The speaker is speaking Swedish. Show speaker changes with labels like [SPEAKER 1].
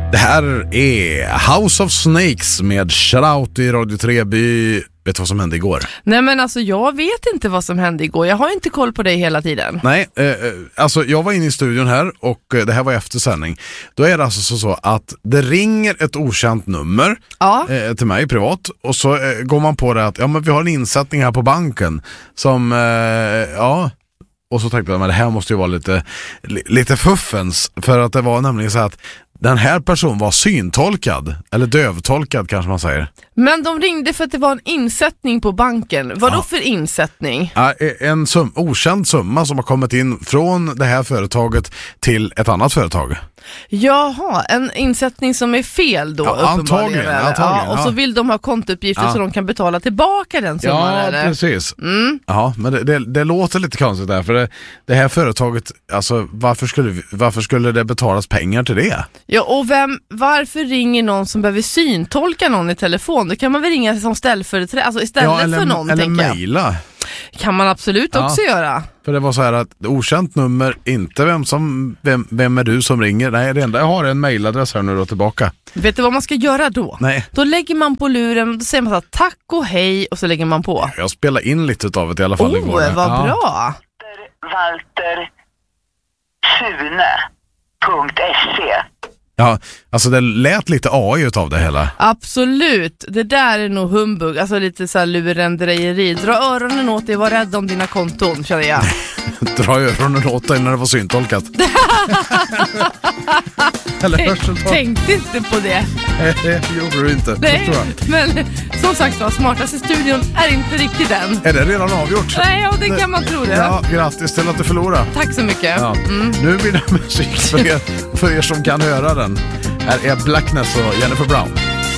[SPEAKER 1] Det här är House of Snakes med Shoutout i Radio Treby. Vet du vad som hände igår?
[SPEAKER 2] Nej, men alltså jag vet inte vad som hände igår. Jag har inte koll på dig hela tiden.
[SPEAKER 1] Nej, alltså jag var inne i studion här och det här var efter sändning. Då är det alltså så att det ringer ett okänt nummer till mig privat. Och så går man på det att men vi har en insättning här på banken som, och så tänkte jag, men det här måste ju vara lite fuffens. För att det var nämligen så att den här personen var syntolkad, eller dövtolkad kanske man säger.
[SPEAKER 2] Men de ringde för att det var en insättning på banken. Vadå för insättning?
[SPEAKER 1] En okänd summa som har kommit in från det här företaget till ett annat företag.
[SPEAKER 2] Jaha, en insättning som är fel då uppenbarligen.
[SPEAKER 1] Antagligen.
[SPEAKER 2] Och så vill de ha kontouppgifter så de kan betala tillbaka den summan.
[SPEAKER 1] Ja,
[SPEAKER 2] eller?
[SPEAKER 1] Precis. Ja, men det låter lite konstigt där, för det här företaget, alltså varför skulle det betalas pengar till det?
[SPEAKER 2] Ja, och varför ringer någon som behöver syntolka någon i telefon? Då kan man väl ringa som ställföreträdare, alltså istället för någon,
[SPEAKER 1] eller
[SPEAKER 2] tänker jag.
[SPEAKER 1] mejla.
[SPEAKER 2] Kan man absolut också göra.
[SPEAKER 1] För det var så här att okänt nummer, inte vem är du som ringer. Nej, det enda jag har är en mejladress här nu då tillbaka.
[SPEAKER 2] Vet du vad man ska göra då?
[SPEAKER 1] Nej.
[SPEAKER 2] Då lägger man på luren och då säger man så här, tack och hej, och så lägger man på.
[SPEAKER 1] Jag spelar in lite av det i alla fall igår.
[SPEAKER 2] Vad bra.
[SPEAKER 3] Walter Sune.se.
[SPEAKER 1] Ja, alltså det lät lite AI utav det hela.
[SPEAKER 2] Absolut, det där är nog humbug. Alltså lite så här lurendrejeri. Dra öronen åt dig, var rädd om dina konton, känner jag.
[SPEAKER 1] Dra öronen åt dig när det var syntolkat.
[SPEAKER 2] Tänkte inte på det.
[SPEAKER 1] Det gjorde du inte.
[SPEAKER 2] Nej, men som sagt var, smartaste studion är inte riktigt den.
[SPEAKER 1] Är det redan avgjort?
[SPEAKER 2] Nej, och det kan man tro det.
[SPEAKER 1] Ja, grattis till att du förlorar.
[SPEAKER 2] Tack så mycket.
[SPEAKER 1] Ja. Nu blir det musik för er som kan höra den. Här är Blackness och Jennifer Brown.